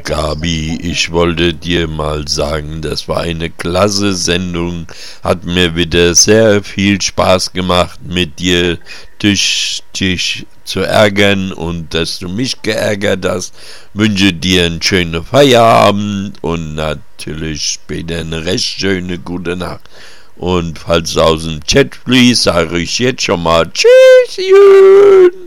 Gabi, ich wollte dir mal sagen, das war eine klasse Sendung, hat mir wieder sehr viel Spaß gemacht, mit dir dich zu ärgern und dass du mich geärgert hast. Wünsche dir einen schönen Feierabend und natürlich später eine recht schöne gute Nacht. Und falls du aus dem Chat fliehst, sage ich jetzt schon mal Tschüss.